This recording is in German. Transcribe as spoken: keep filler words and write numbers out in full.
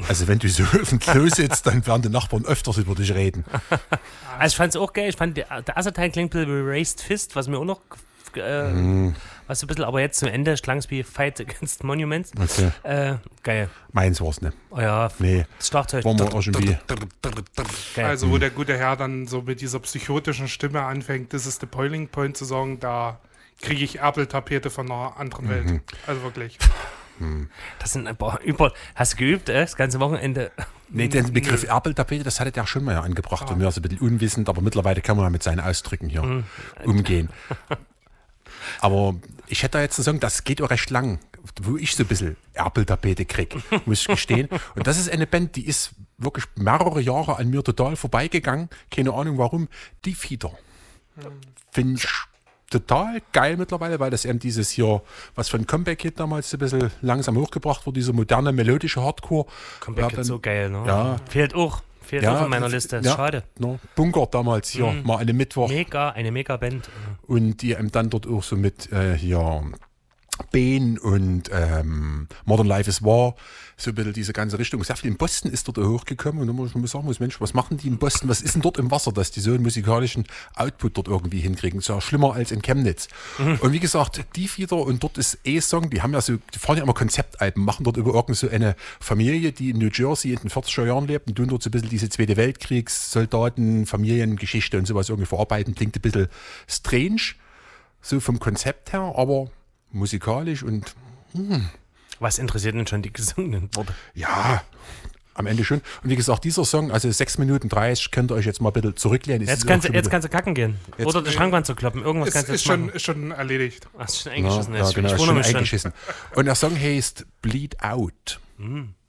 Also wenn du so auf dem Klo sitzt, dann werden die Nachbarn öfters über dich reden. Also ich fand es auch geil. Ich fand, der, der erste Teil klingt ein bisschen wie Raised Fist, was mir auch noch... Äh, mm. Was so ein bisschen, aber jetzt zum Ende klang es wie Fight Against Monuments. Okay. Äh, geil. Meins war's nicht. Oh ja, nee. Das Schlagzeug. War mir auch schon wie. Also wo der gute Herr dann so mit dieser psychotischen Stimme anfängt, das ist der Boiling Point zu sagen, da kriege ich Erpeltapete von einer anderen Welt. Mhm. Also wirklich. Das sind ein paar über. Hast du geübt, äh, das ganze Wochenende? Nee, den Begriff nee. Erpeltapete, das hatte der schon mal ja angebracht. Ah. Und mir ist ein bisschen unwissend, aber mittlerweile kann man ja mit seinen Ausdrücken hier mhm. umgehen. Aber ich hätte da jetzt zu sagen, das geht auch recht lang, wo ich so ein bisschen Erpeltapete kriege, muss ich gestehen. Und das ist eine Band, die ist wirklich mehrere Jahre an mir total vorbeigegangen. Keine Ahnung warum. Die Fieder. Finde ich total geil mittlerweile, weil das eben dieses hier, was von Comeback Kid damals ein bisschen langsam hochgebracht wurde, diese moderne melodische Hardcore. Comeback Kid so geil, ne? Ja. Fehlt auch. Fehlt ja, auch in meiner Liste. Ja, schade. No, Bunker damals hier, mm. mal an einem Mittwoch. Mega, eine Mega-Band. Und die eben dann dort auch so mit äh, hier Bane und ähm, Modern Life is War, so ein bisschen diese ganze Richtung. Sehr viel in Boston ist dort hochgekommen und dann muss man sagen, muss, Mensch, was machen die in Boston? Was ist denn dort im Wasser, dass die so einen musikalischen Output dort irgendwie hinkriegen? So schlimmer als in Chemnitz. Mhm. Und wie gesagt, die wieder und dort ist E-Song, die haben ja so, die fahren ja immer Konzeptalben, machen dort über irgend so eine Familie, die in New Jersey in den vierziger Jahren lebt und tun dort so ein bisschen diese Zweite Weltkriegs, Soldaten, Familiengeschichte und sowas irgendwie verarbeiten. Klingt ein bisschen strange, so vom Konzept her, aber musikalisch und hm. Was interessiert denn schon die gesungenen Worte? Ja, am Ende schon. Und wie gesagt, dieser Song, also sechs Minuten dreißig, könnt ihr euch jetzt mal bitte zurücklehnen. Jetzt kannst, jetzt kannst du kacken gehen. Jetzt Oder die Schrankwand zu kloppen. Irgendwas ist, kannst du jetzt ist schon, machen. Ist schon erledigt. Ach, ist schon eingeschissen. Ja, ja, genau, ist schon eingeschissen. Und der Song heißt Bleed Out. Mm.